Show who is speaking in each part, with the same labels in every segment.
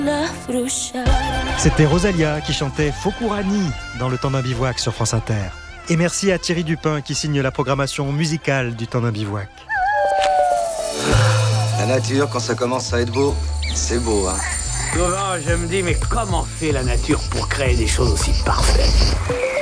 Speaker 1: C'était Rosalia qui chantait Fokurani dans le temps d'un bivouac sur France Inter. Et merci à Thierry Dupin qui signe la programmation musicale du temps d'un bivouac.
Speaker 2: La nature, quand ça commence à être beau, c'est beau, hein.
Speaker 3: Souvent, je me dis, mais comment fait la nature pour créer des choses aussi parfaites ?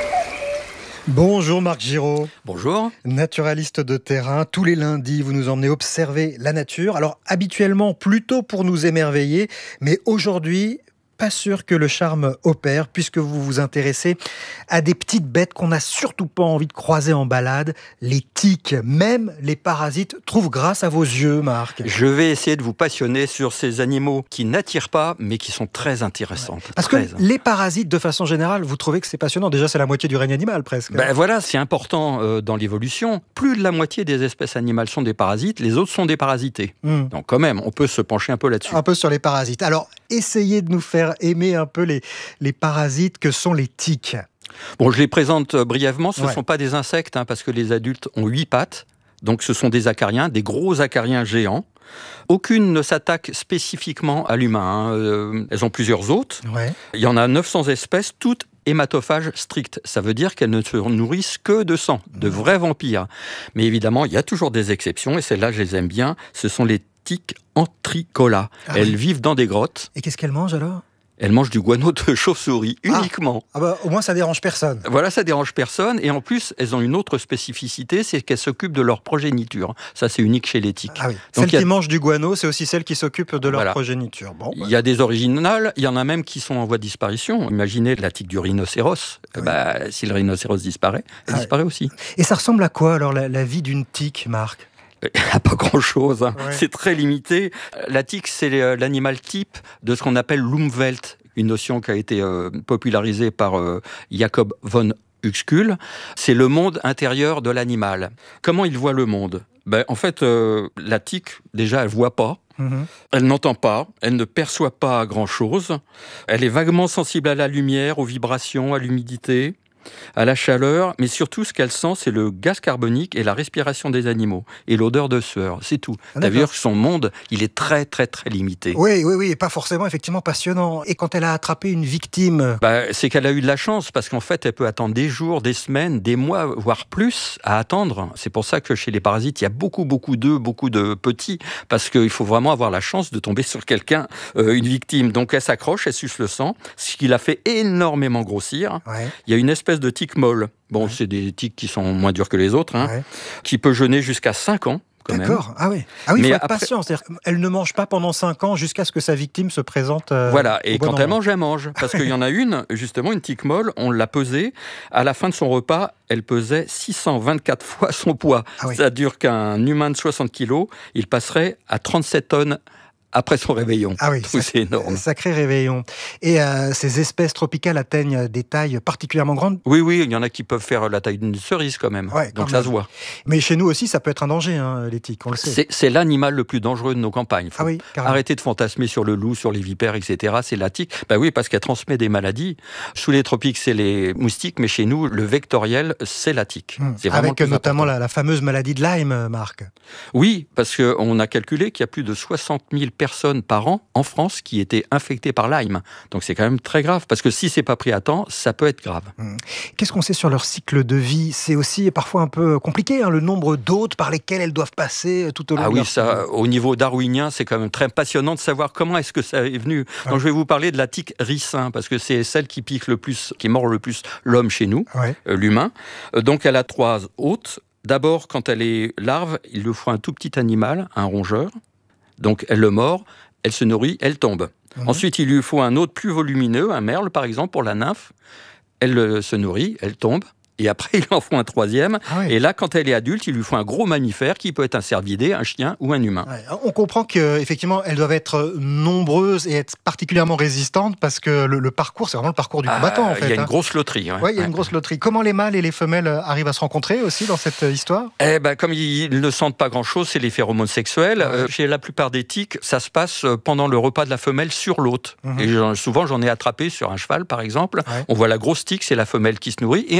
Speaker 1: Bonjour Marc Giraud.
Speaker 4: Bonjour.
Speaker 1: Naturaliste de terrain, tous les lundis vous nous emmenez observer la nature. Alors habituellement plutôt pour nous émerveiller, mais aujourd'hui, pas sûr que le charme opère puisque vous vous intéressez à des petites bêtes qu'on n'a surtout pas envie de croiser en balade, les tiques. Même les parasites trouvent grâce à vos yeux, Marc.
Speaker 4: Je vais essayer de vous passionner sur ces animaux qui n'attirent pas, mais qui sont très intéressants.
Speaker 1: Ouais. Parce que les parasites, de façon générale, vous trouvez que c'est passionnant. Déjà, c'est la moitié du règne animal, presque.
Speaker 4: Ben voilà, c'est important dans l'évolution. Plus de la moitié des espèces animales sont des parasites, les autres sont des parasités. Donc quand même, on peut se pencher un peu là-dessus.
Speaker 1: Un peu sur les parasites. Alors, essayez de nous faire aimer un peu les parasites que sont les tiques.
Speaker 4: Bon, je les présente brièvement. Ce ne sont pas des insectes, parce que les adultes ont 8 pattes. Donc ce sont des acariens, des gros acariens géants. Aucune ne s'attaque spécifiquement à l'humain. Elles ont plusieurs hôtes. Ouais. Il y en a 900 espèces, toutes hématophages stricts. Ça veut dire qu'elles ne se nourrissent que de sang, de vrais vampires. Mais évidemment, il y a toujours des exceptions, et celles-là, je les aime bien. Ce sont les tiques Entricola. Elles vivent dans des grottes.
Speaker 1: Et qu'est-ce qu'elles mangent alors ?
Speaker 4: Elles mangent du guano de chauve-souris, uniquement.
Speaker 1: Au moins, ça dérange personne.
Speaker 4: Voilà, ça dérange personne. Et en plus, elles ont une autre spécificité, c'est qu'elles s'occupent de leur progéniture. Ça, c'est unique chez les tiques.
Speaker 1: Ah oui. Celles qui mangent du guano, c'est aussi celles qui s'occupent de leur progéniture. Bon,
Speaker 4: il y a des originales, il y en a même qui sont en voie de disparition. Imaginez la tique du rhinocéros. Si le rhinocéros disparaît, elle disparaît aussi.
Speaker 1: Et ça ressemble à quoi, alors, la vie d'une tique, Marc ?
Speaker 4: Pas grand-chose, C'est très limité. La tique, c'est l'animal type de ce qu'on appelle l'Umwelt, une notion qui a été popularisée par Jacob von Uexküll. C'est le monde intérieur de l'animal. Comment il voit le monde ? En fait, la tique, déjà, elle voit pas. Elle n'entend pas, elle ne perçoit pas grand-chose. Elle est vaguement sensible à la lumière, aux vibrations, à l'humidité, à la chaleur, mais surtout ce qu'elle sent, c'est le gaz carbonique et la respiration des animaux et l'odeur de sueur, c'est tout. T'as vu que son monde, il est très très très limité.
Speaker 1: Oui, et pas forcément effectivement passionnant. Et quand elle a attrapé une victime,
Speaker 4: c'est qu'elle a eu de la chance parce qu'en fait, elle peut attendre des jours, des semaines, des mois, voire plus à attendre. C'est pour ça que chez les parasites, il y a beaucoup d'œufs, beaucoup de petits, parce qu'il faut vraiment avoir la chance de tomber sur quelqu'un, une victime. Donc elle s'accroche, elle suce le sang, ce qui la fait énormément grossir. Il y a une espèce de tique molle. C'est des tiques qui sont moins dures que les autres, qui peut jeûner jusqu'à 5 ans.
Speaker 1: D'accord. Il faut être patient. C'est-à-dire qu'elle ne mange pas pendant 5 ans jusqu'à ce que sa victime se présente.
Speaker 4: Voilà. Et quand elle mange. Parce qu'il y en a une, justement, une tique molle, on l'a pesée. À la fin de son repas, elle pesait 624 fois son poids. Ça dure qu'un humain de 60 kilos, il passerait à 37 tonnes après son réveillon. C'est énorme.
Speaker 1: Sacré réveillon. Et ces espèces tropicales atteignent des tailles particulièrement grandes ?
Speaker 4: Oui, il y en a qui peuvent faire la taille d'une cerise quand même. Donc ça se voit.
Speaker 1: Mais chez nous aussi, ça peut être un danger, les tiques, on le sait.
Speaker 4: C'est l'animal le plus dangereux de nos campagnes. Faut arrêter de fantasmer sur le loup, sur les vipères, etc. C'est la tique. Oui, parce qu'elle transmet des maladies. Sous les tropiques, c'est les moustiques, mais chez nous, le vectoriel, c'est la tique. C'est
Speaker 1: avec notamment la fameuse maladie de Lyme, Marc.
Speaker 4: Oui, parce qu'on a calculé qu'il y a plus de 60 000 personnes par an en France qui étaient infectées par Lyme. Donc c'est quand même très grave, parce que si c'est pas pris à temps, ça peut être grave.
Speaker 1: Qu'est-ce qu'on sait sur leur cycle de vie ? C'est aussi parfois un peu compliqué, le nombre d'hôtes par lesquels elles doivent passer tout au long de leur
Speaker 4: ça, au niveau darwinien, c'est quand même très passionnant de savoir comment est-ce que ça est venu. Donc je vais vous parler de la tique ricin, parce que c'est celle qui pique le plus, qui mord le plus l'homme chez nous, l'humain. Donc elle a 3 hôtes. D'abord, quand elle est larve, il lui faut un tout petit animal, un rongeur. Donc elle le mord, elle se nourrit, elle tombe. Ensuite, il lui faut un autre plus volumineux, un merle par exemple, pour la nymphe. Elle se nourrit, elle tombe. Et après, il en faut un 3e. Et là, quand elle est adulte, il lui faut un gros mammifère qui peut être un cervidé, un chien ou un humain.
Speaker 1: On comprend qu'effectivement, elles doivent être nombreuses et être particulièrement résistantes parce que le parcours, c'est vraiment le parcours du combattant, en fait.
Speaker 4: Il y a une grosse loterie.
Speaker 1: Il y a une grosse loterie. Comment les mâles et les femelles arrivent à se rencontrer aussi dans cette histoire ?
Speaker 4: Comme ils ne sentent pas grand-chose, c'est les phéromones sexuels. Chez la plupart des tiques, ça se passe pendant le repas de la femelle sur l'hôte. Et souvent, j'en ai attrapé sur un cheval, par exemple. On voit la grosse tique, c'est la femelle qui se nourrit, et une toute petite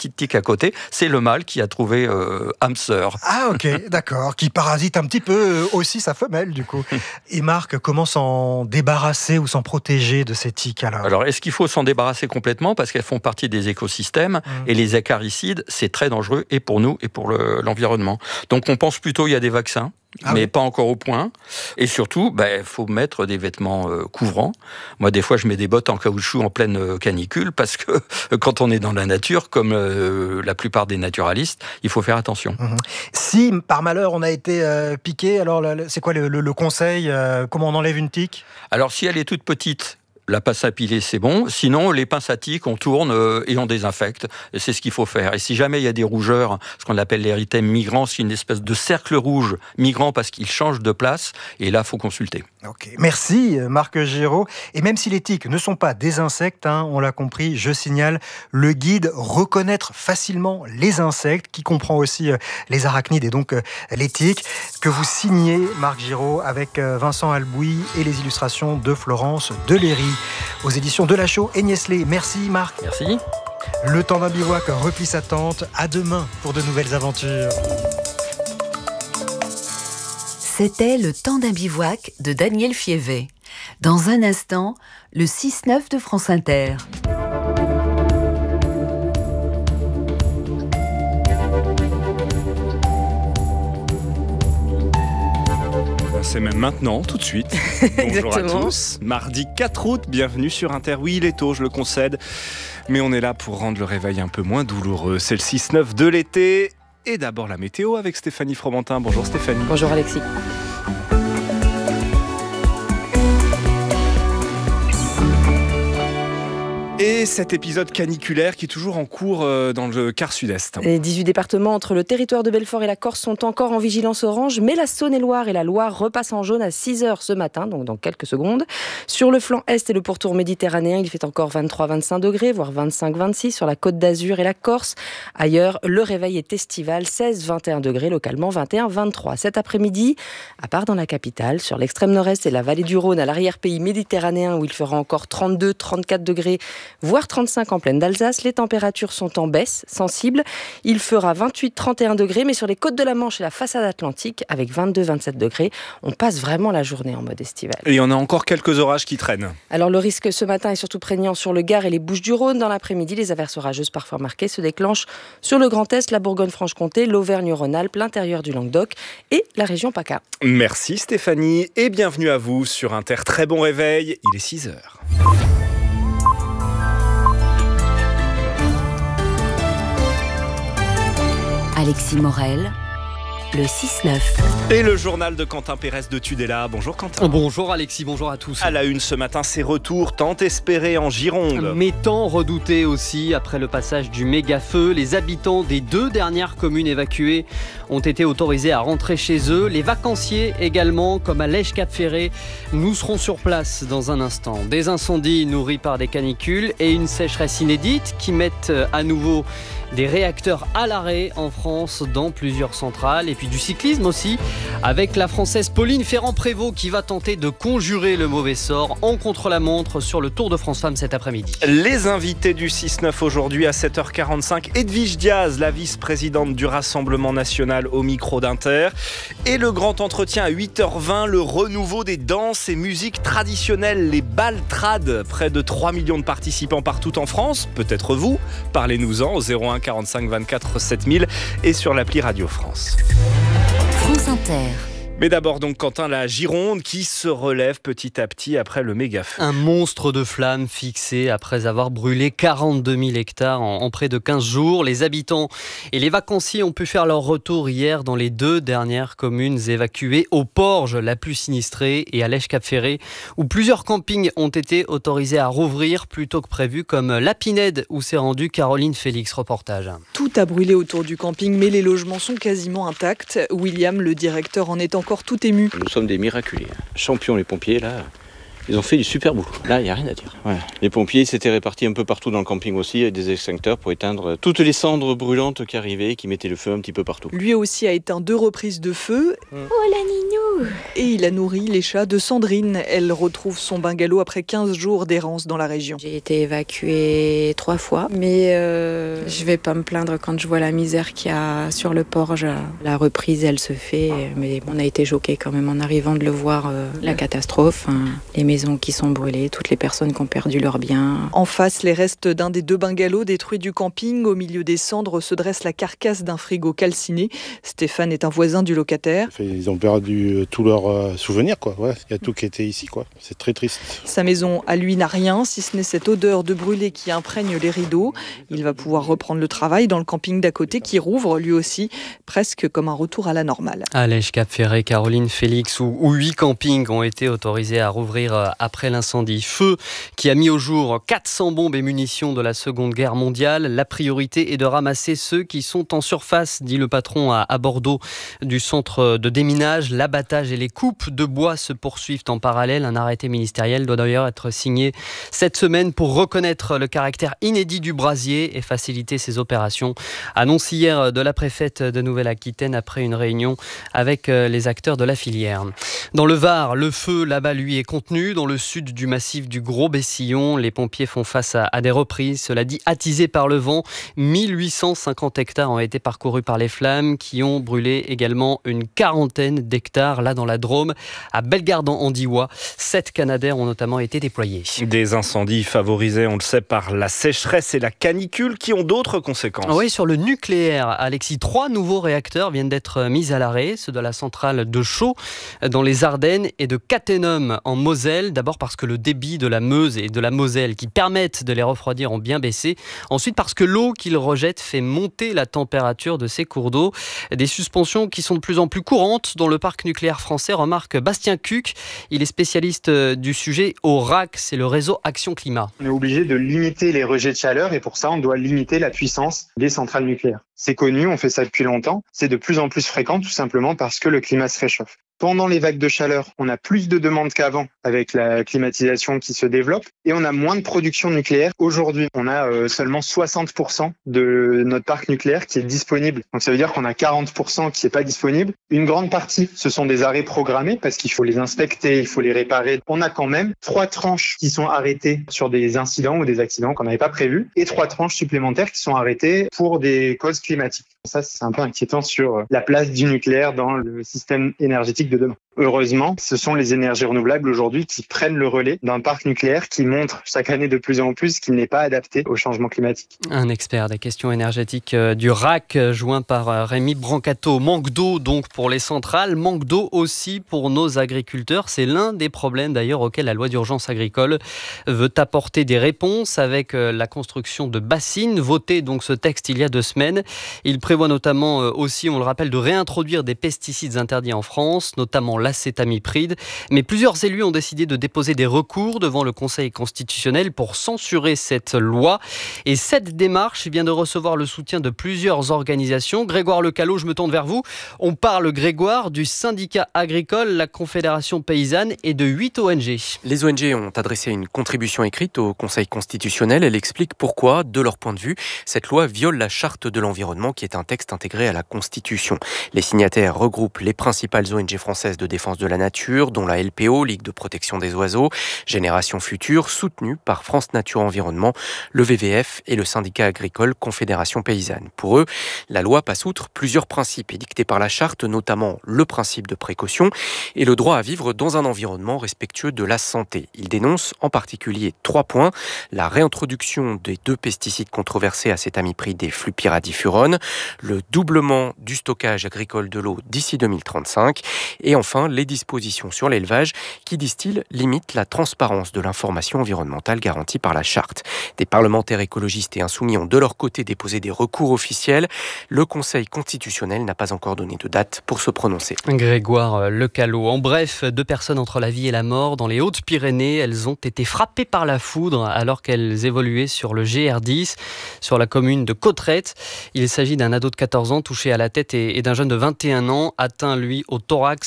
Speaker 4: petite tique à côté, c'est le mâle qui a trouvé âme sœur.
Speaker 1: Ah ok, d'accord, qui parasite un petit peu aussi sa femelle du coup. Et Marc, comment s'en débarrasser ou s'en protéger de ces tiques alors ?
Speaker 4: Alors, est-ce qu'il faut s'en débarrasser complètement parce qu'elles font partie des écosystèmes et les acaricides, c'est très dangereux et pour nous et pour l'environnement. Donc, on pense plutôt il y a des vaccins. Mais pas encore au point. Et surtout, faut mettre des vêtements couvrants. Moi, des fois, je mets des bottes en caoutchouc en pleine canicule parce que quand on est dans la nature, comme la plupart des naturalistes, il faut faire attention.
Speaker 1: Si, par malheur, on a été piqué, alors c'est quoi le conseil ? Comment on enlève une tique ?
Speaker 4: Alors, si elle est toute petite, la pince à piler, c'est bon. Sinon, les pinces à tiques, on tourne et on désinfecte. Et c'est ce qu'il faut faire. Et si jamais il y a des rougeurs, ce qu'on appelle l'érythème migrant, c'est une espèce de cercle rouge migrant parce qu'il change de place. Et là, il faut consulter.
Speaker 1: Ok, merci Marc Giraud. Et même si les tiques ne sont pas des insectes, on l'a compris, je signale le guide Reconnaître facilement les insectes, qui comprend aussi les arachnides et donc les tiques, que vous signez, Marc Giraud, avec Vincent Albouy et les illustrations de Florence Deléry, aux éditions Delachaux et Nieslé. Merci Marc.
Speaker 4: Merci.
Speaker 1: Le temps d'un bivouac replie sa tente. À demain pour de nouvelles aventures.
Speaker 5: C'était Le temps d'un bivouac de Daniel Fievet. Dans un instant, le 6-9 de France Inter.
Speaker 6: C'est même maintenant, tout de suite. Bonjour à tous. Mardi 4 août, bienvenue sur Inter. Oui, il est tôt, je le concède. Mais on est là pour rendre le réveil un peu moins douloureux. C'est le 6-9 de l'été. Et d'abord la météo avec Stéphanie Fromentin. Bonjour Stéphanie.
Speaker 7: Bonjour Alexis.
Speaker 6: Et cet épisode caniculaire qui est toujours en cours dans le quart sud-est.
Speaker 7: Les 18 départements entre le territoire de Belfort et la Corse sont encore en vigilance orange, mais la Saône-et-Loire et la Loire repassent en jaune à 6h ce matin, donc dans quelques secondes. Sur le flanc est et le pourtour méditerranéen, il fait encore 23-25 degrés, voire 25-26 sur la Côte d'Azur et la Corse. Ailleurs, le réveil est estival, 16-21 degrés, localement 21-23. Cet après-midi, à part dans la capitale, sur l'extrême nord-est et la vallée du Rhône, à l'arrière-pays méditerranéen où il fera encore 32-34 degrés, voire 35 en plaine d'Alsace. Les températures sont en baisse sensible. Il fera 28-31 degrés, mais sur les côtes de la Manche et la façade atlantique, avec 22-27 degrés, on passe vraiment la journée en mode estival.
Speaker 6: Et il y en a encore quelques orages qui traînent.
Speaker 7: Alors le risque ce matin est surtout prégnant sur le Gard et les Bouches-du-Rhône. Dans l'après-midi, les averses orageuses parfois marquées se déclenchent sur le Grand Est, la Bourgogne-Franche-Comté, l'Auvergne-Rhône-Alpes, l'intérieur du Languedoc et la région PACA.
Speaker 6: Merci Stéphanie et bienvenue à vous sur Inter. Très bon réveil, il est 6h.
Speaker 5: Alexis Morel, le 6-9.
Speaker 6: Et le journal de Quentin Pérez de Tudela. Bonjour Quentin.
Speaker 8: Bonjour Alexis, bonjour à tous.
Speaker 6: À la une ce matin, ces retours tant espérés en Gironde.
Speaker 8: Mais tant redoutés aussi après le passage du méga-feu. Les habitants des 2 dernières communes évacuées ont été autorisés à rentrer chez eux. Les vacanciers également, comme à Lège-Cap-Ferré. Nous serons sur place dans un instant. Des incendies nourris par des canicules et une sécheresse inédite qui mettent à nouveau des réacteurs à l'arrêt en France dans plusieurs centrales. Et puis du cyclisme aussi, avec la Française Pauline Ferrand-Prévot qui va tenter de conjurer le mauvais sort en contre-la-montre sur le Tour de France Femmes cet après-midi.
Speaker 6: Les invités du 6-9 aujourd'hui à 7h45, Edwige Diaz, la vice-présidente du Rassemblement National au micro d'Inter. Et le grand entretien à 8h20, le renouveau des danses et musiques traditionnelles, les baltrades. Près de 3 millions de participants partout en France, peut-être vous. Parlez-nous-en au 01 45 24 7000 et sur l'appli Radio France.
Speaker 5: France Inter.
Speaker 6: Mais d'abord donc Quentin, la Gironde qui se relève petit à petit après le méga-feu.
Speaker 8: Un monstre de flammes fixé après avoir brûlé 42 000 hectares en près de 15 jours. Les habitants et les vacanciers ont pu faire leur retour hier dans les 2 dernières communes évacuées, au Porge, la plus sinistrée, et à Lège-Cap-Ferré, où plusieurs campings ont été autorisés à rouvrir plus tôt que prévu, comme la Pinède, où s'est rendue Caroline Félix. Reportage.
Speaker 9: Tout a brûlé autour du camping, mais les logements sont quasiment intacts. William, le directeur, en est encore tout ému.
Speaker 10: Nous sommes des miraculés. Champions les pompiers, là, ils ont fait du super boulot. Là, il n'y a rien à dire. Ouais. Les pompiers s'étaient répartis un peu partout dans le camping aussi, avec des extincteurs pour éteindre toutes les cendres brûlantes qui arrivaient, qui mettaient le feu un petit peu partout.
Speaker 9: Lui aussi a éteint 2 reprises de feu.
Speaker 11: Oh la Ninou,
Speaker 9: Et il a nourri les chats de Sandrine. Elle retrouve son bungalow après 15 jours d'errance dans la région.
Speaker 11: J'ai été évacuée 3 fois, mais je vais pas me plaindre quand je vois la misère qu'il y a sur le Porge. La reprise, elle se fait, mais on a été choqués quand même en arrivant de le voir, la catastrophe, les maisons qui sont brûlées, toutes les personnes qui ont perdu leurs biens.
Speaker 9: En face, les restes d'un des 2 bungalows détruits du camping. Au milieu des cendres se dresse la carcasse d'un frigo calciné. Stéphane est un voisin du locataire.
Speaker 12: Ils ont perdu tous leurs souvenirs, quoi. Ouais, il y a tout qui était ici, quoi. C'est très triste.
Speaker 9: Sa maison, à lui, n'a rien, si ce n'est cette odeur de brûlé qui imprègne les rideaux. Il va pouvoir reprendre le travail dans le camping d'à côté qui rouvre lui aussi, presque comme un retour à la normale.
Speaker 8: À Lège, Cap-Ferré, Caroline, Félix, où 8 campings ont été autorisés à rouvrir après l'incendie. Feu qui a mis au jour 400 bombes et munitions de la Seconde Guerre mondiale. La priorité est de ramasser ceux qui sont en surface, dit le patron à Bordeaux du centre de déminage. L'abattage et les coupes de bois se poursuivent en parallèle. Un arrêté ministériel doit d'ailleurs être signé cette semaine pour reconnaître le caractère inédit du brasier et faciliter ces opérations. Annonce hier de la préfète de Nouvelle-Aquitaine après une réunion avec les acteurs de la filière. Dans le Var, le feu là-bas lui est contenu. Dans le sud du massif du Gros-Bessillon, les pompiers font face à des reprises, cela dit attisés par le vent. 1850 hectares ont été parcourus par les flammes qui ont brûlé également une 40aine d'hectares là dans la Drôme. À Bellegarde-en-Andiois, 7 Canadair ont notamment été déployés.
Speaker 6: Des incendies favorisés, on le sait, par la sécheresse et la canicule qui ont d'autres conséquences.
Speaker 8: Oui, sur le nucléaire, Alexis, 3 nouveaux réacteurs viennent d'être mis à l'arrêt. Ceux de la centrale de Chaux dans les Ardennes et de Cattenom en Moselle. D'abord parce que le débit de la Meuse et de la Moselle qui permettent de les refroidir ont bien baissé. Ensuite parce que l'eau qu'ils rejettent fait monter la température de ces cours d'eau. Des suspensions qui sont de plus en plus courantes dans le parc nucléaire français, remarque Bastien Cuc. Il est spécialiste du sujet au RAC, c'est le réseau Action Climat.
Speaker 13: On est obligé de limiter les rejets de chaleur et pour ça, on doit limiter la puissance des centrales nucléaires. C'est connu, on fait ça depuis longtemps. C'est de plus en plus fréquent tout simplement parce que le climat se réchauffe. Pendant les vagues de chaleur, on a plus de demandes qu'avant avec la climatisation qui se développe et on a moins de production nucléaire. Aujourd'hui, on a seulement 60% de notre parc nucléaire qui est disponible. Donc ça veut dire qu'on a 40% qui n'est pas disponible. Une grande partie, ce sont des arrêts programmés parce qu'il faut les inspecter, il faut les réparer. On a quand même 3 tranches qui sont arrêtées sur des incidents ou des accidents qu'on n'avait pas prévus et 3 tranches supplémentaires qui sont arrêtées pour des causes climatiques. Ça, c'est un peu inquiétant sur la place du nucléaire dans le système énergétique de demain. Heureusement, ce sont les énergies renouvelables aujourd'hui qui prennent le relais d'un parc nucléaire qui montre chaque année de plus en plus qu'il n'est pas adapté au changement climatique.
Speaker 8: Un expert des questions énergétiques du RAC, joint par Rémi Brancato. Manque d'eau donc pour les centrales, manque d'eau aussi pour nos agriculteurs. C'est l'un des problèmes d'ailleurs auxquels la loi d'urgence agricole veut apporter des réponses avec la construction de bassines. Voté donc ce texte il y a 2 semaines. Il prévoit notamment aussi, on le rappelle, de réintroduire des pesticides interdits en France, notamment l'acétamipride. Mais plusieurs élus ont décidé de déposer des recours devant le Conseil constitutionnel pour censurer cette loi. Et cette démarche vient de recevoir le soutien de plusieurs organisations. Grégoire Lecallot, je me tourne vers vous. On parle, Grégoire, du syndicat agricole, la Confédération paysanne et de 8 ONG.
Speaker 14: Les ONG ont adressé une contribution écrite au Conseil constitutionnel. Elle explique pourquoi, de leur point de vue, cette loi viole la charte de l'environnement qui est un texte intégré à la Constitution. Les signataires regroupent les principales ONG françaises de défense de la nature, dont la LPO, Ligue de protection des oiseaux, Génération Future, soutenue par France Nature Environnement, le WWF et le syndicat agricole Confédération Paysanne. Pour eux, la loi passe outre plusieurs principes édictés par la charte, notamment le principe de précaution et le droit à vivre dans un environnement respectueux de la santé. Ils dénoncent en particulier 3 points. La réintroduction des 2 pesticides controversés, acétamipride et flupiradifurone, le doublement du stockage agricole de l'eau d'ici 2035 et enfin les dispositions sur l'élevage qui, disent-ils, limitent la transparence de l'information environnementale garantie par la charte. Des parlementaires écologistes et insoumis ont de leur côté déposé des recours officiels. Le Conseil constitutionnel n'a pas encore donné de date pour se prononcer.
Speaker 8: Grégoire Lecallot. En bref, 2 personnes entre la vie et la mort dans les Hautes-Pyrénées. Elles ont été frappées par la foudre alors qu'elles évoluaient sur le GR10, sur la commune de Cauterets. Il s'agit d'un ado de 14 ans touché à la tête et d'un jeune de 21 ans atteint, lui, au thorax. Ils ont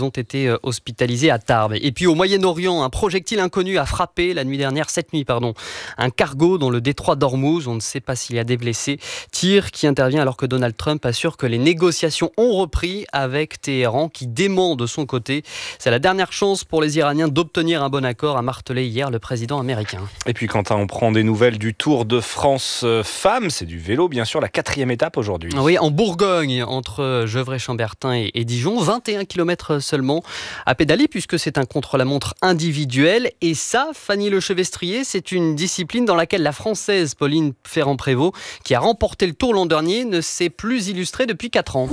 Speaker 8: ont été hospitalisés à Tarbes. Et puis au Moyen-Orient, un projectile inconnu a frappé cette nuit, un cargo dans le détroit d'Ormuz. On ne sait pas s'il y a des blessés. Tir qui intervient alors que Donald Trump assure que les négociations ont repris avec Téhéran, qui dément de son côté. C'est la dernière chance pour les Iraniens d'obtenir un bon accord, a martelé hier le président américain.
Speaker 6: Et puis Quentin, on prend des nouvelles du Tour de France femmes. C'est du vélo, bien sûr, la 4e étape aujourd'hui.
Speaker 8: Oui, en Bourgogne, entre Gevrey-Chambertin et Dijon, 21 km seulement à pédaler, puisque c'est un contre-la-montre individuel. Et ça, Fanny Lechevestrier, c'est une discipline dans laquelle la Française Pauline Ferrand-Prévot, qui a remporté le Tour l'an dernier, ne s'est plus illustrée depuis 4 ans.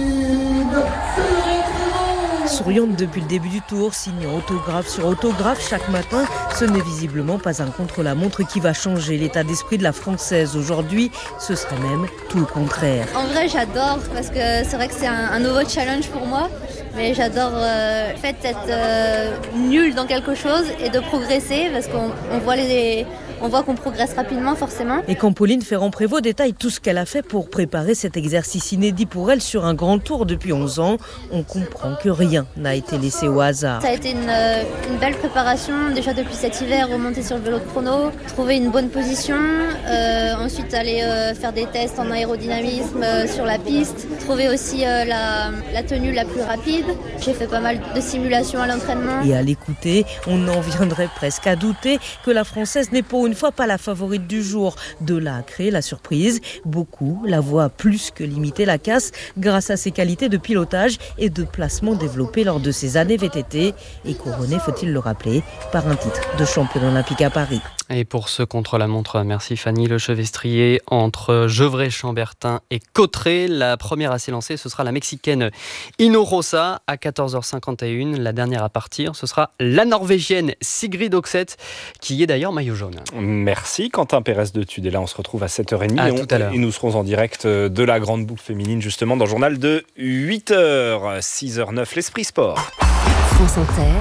Speaker 15: Souriante depuis le début du Tour, signant autographe sur autographe chaque matin, ce n'est visiblement pas un contre-la-montre qui va changer l'état d'esprit de la Française aujourd'hui. Ce serait même tout le contraire.
Speaker 16: En vrai, j'adore parce que c'est vrai que c'est un nouveau challenge pour moi. Mais j'adore le fait d'être nul dans quelque chose et de progresser parce qu'on voit qu'on progresse rapidement forcément.
Speaker 15: Et quand Pauline Ferrand-Prévot détaille tout ce qu'elle a fait pour préparer cet exercice inédit pour elle sur un grand tour depuis 11 ans, on comprend que rien n'a été laissé au hasard.
Speaker 16: Ça a été une belle préparation, déjà depuis cet hiver, remonter sur le vélo de chrono, trouver une bonne position, ensuite aller faire des tests en aérodynamisme sur la piste, trouver aussi la tenue la plus rapide. J'ai fait pas mal de simulations à l'entraînement.
Speaker 15: Et à l'écouter, on en viendrait presque à douter que la Française n'est pour une fois pas la favorite du jour. De là à créer la surprise, beaucoup la voient plus que limiter la casse grâce à ses qualités de pilotage et de placement développées lors de ses années VTT et couronnées, faut-il le rappeler, par un titre de championne olympique à Paris.
Speaker 8: Et pour ce contre-la-montre, merci Fanny Lechevestrier, entre Gevrey-Chambertin et Cauterets. La première à s'élancer, ce sera la Mexicaine Ino Rosa à 14h51. La dernière à partir, ce sera la Norvégienne Sigrid Oxeth, qui est d'ailleurs maillot jaune.
Speaker 6: Merci Quentin Pérez de Tudela. On se retrouve à 7h30
Speaker 8: tout à l'heure.
Speaker 6: Et nous serons en direct de la grande boucle féminine, justement, dans le journal de 8h. 6h09, l'Esprit Sport.
Speaker 5: France Inter,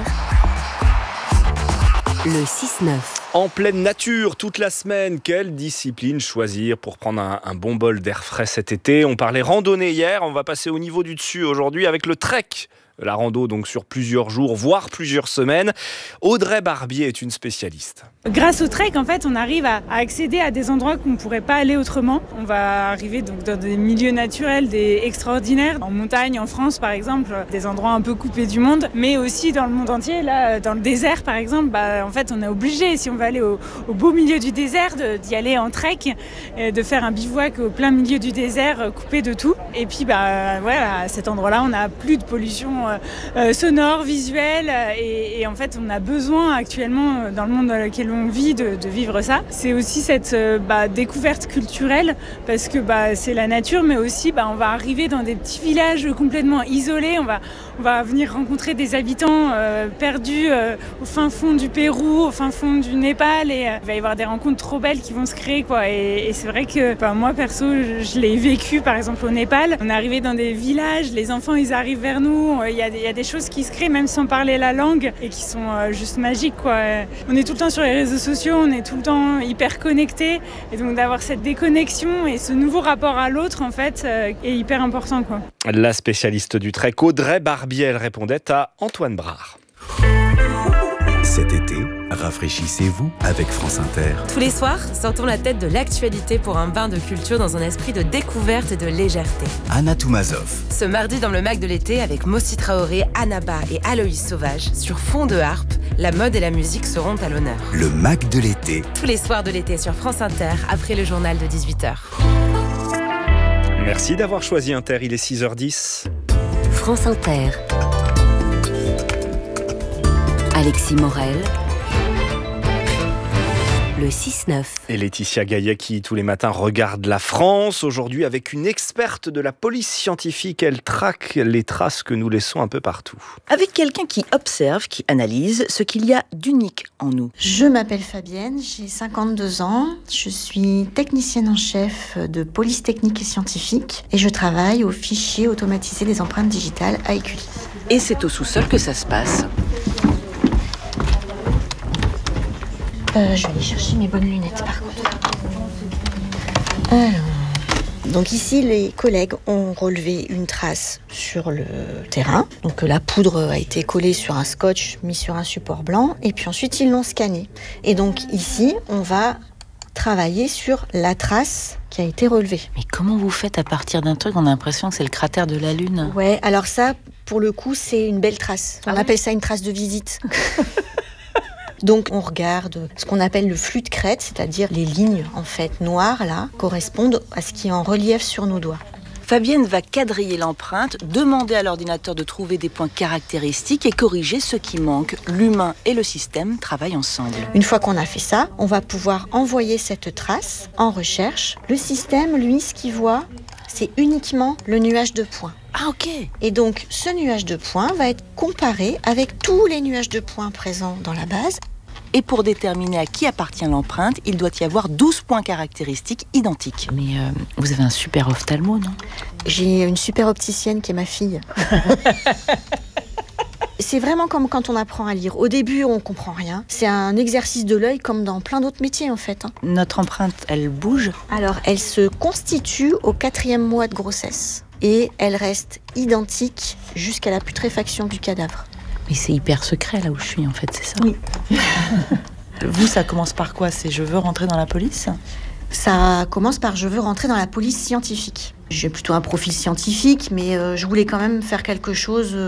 Speaker 5: le 6-9.
Speaker 6: En pleine nature, toute la semaine, quelle discipline choisir pour prendre un bon bol d'air frais cet été? On parlait randonnée hier, on va passer au niveau du dessus aujourd'hui avec le trek. La rando donc sur plusieurs jours, voire plusieurs semaines. Audrey Barbier est une spécialiste.
Speaker 17: Grâce au trek, en fait, on arrive à accéder à des endroits qu'on ne pourrait pas aller autrement. On va arriver donc dans des milieux naturels, des extraordinaires, en montagne, en France par exemple, des endroits un peu coupés du monde, mais aussi dans le monde entier. Là, dans le désert par exemple, en fait, on est obligé, si on veut aller au beau milieu du désert, d'y aller en trek, de faire un bivouac au plein milieu du désert, coupé de tout. Et puis, à cet endroit-là, on n'a plus de pollution sonore, visuelle, et en fait, on a besoin actuellement, dans le monde dans lequel on vit, de vivre ça. C'est aussi cette découverte culturelle, parce que c'est la nature, mais aussi on va arriver dans des petits villages complètement isolés, on va venir rencontrer des habitants perdus au fin fond du Pérou, au fin fond du Népal, et il va y avoir des rencontres trop belles qui vont se créer, quoi. Et c'est vrai que moi perso, je l'ai vécu par exemple au Népal. On est arrivé dans des villages, les enfants ils arrivent vers nous, il y a des choses qui se créent même sans parler la langue et qui sont juste magiques, quoi. On est tout le temps sur les réseaux sociaux, on est tout le temps hyper connectés, et donc d'avoir cette déconnexion et ce nouveau rapport à l'autre en fait est hyper important, quoi.
Speaker 6: La spécialiste du trek Audrey Barbier, elle répondait à Antoine Brard.
Speaker 18: Cet été, rafraîchissez-vous avec France Inter.
Speaker 19: Tous les soirs, sortons la tête de l'actualité pour un bain de culture dans un esprit de découverte et de légèreté.
Speaker 18: Anna Toumazov.
Speaker 19: Ce mardi dans le Mac de l'été, avec Mossi Traoré, Annaba et Aloïs Sauvage, sur fond de harpe, la mode et la musique seront à l'honneur.
Speaker 18: Le Mac de l'été.
Speaker 19: Tous les soirs de l'été sur France Inter, après le journal de 18h.
Speaker 6: Merci d'avoir choisi Inter, il est 6h10.
Speaker 5: France Inter. Alexis Morel, le 6-9.
Speaker 6: Et Laetitia Gaillet qui, tous les matins, regarde la France. Aujourd'hui, avec une experte de la police scientifique, elle traque les traces que nous laissons un peu partout.
Speaker 20: Avec quelqu'un qui observe, qui analyse ce qu'il y a d'unique en nous.
Speaker 21: Je m'appelle Fabienne, j'ai 52 ans. Je suis technicienne en chef de police technique et scientifique. Et je travaille au fichier automatisé des empreintes digitales à Écully.
Speaker 20: Et c'est au sous-sol que ça se passe.
Speaker 21: Je vais aller chercher mes bonnes lunettes par contre. Alors, Donc ici, les collègues ont relevé une trace sur le terrain. Donc la poudre a été collée sur un scotch, mis sur un support blanc, et puis ensuite ils l'ont scanné. Et donc ici, on va travailler sur la trace qui a été relevée.
Speaker 20: Mais comment vous faites à partir d'un truc? On a l'impression que c'est le cratère de la Lune.
Speaker 21: Ouais, alors ça, pour le coup, c'est une belle trace. On appelle ça une trace de visite. Donc on regarde ce qu'on appelle le flux de crête, c'est-à-dire les lignes en fait noires là correspondent à ce qui est en relief sur nos doigts.
Speaker 20: Fabienne va quadriller l'empreinte, demander à l'ordinateur de trouver des points caractéristiques et corriger ce qui manque. L'humain et le système travaillent ensemble.
Speaker 21: Une fois qu'on a fait ça, on va pouvoir envoyer cette trace en recherche. Le système, lui, ce qu'il voit, c'est uniquement le nuage de points.
Speaker 20: Ah ok.
Speaker 21: Et donc ce nuage de points va être comparé avec tous les nuages de points présents dans la base.
Speaker 20: Et pour déterminer à qui appartient l'empreinte, il doit y avoir 12 points caractéristiques identiques. Mais vous avez un super ophtalmo, non?
Speaker 21: J'ai une super opticienne qui est ma fille. C'est vraiment comme quand on apprend à lire. Au début, on comprend rien. C'est un exercice de l'œil comme dans plein d'autres métiers, en fait.
Speaker 20: Notre empreinte, elle bouge?
Speaker 21: Alors, elle se constitue au 4e mois de grossesse. Et elle reste identique jusqu'à la putréfaction du cadavre.
Speaker 20: Mais c'est hyper secret là où je suis en fait, c'est ça?
Speaker 21: Oui.
Speaker 20: Vous, ça commence par quoi? C'est je veux rentrer dans la police?
Speaker 21: Ça commence par je veux rentrer dans la police scientifique. J'ai plutôt un profil scientifique, mais je voulais quand même faire quelque chose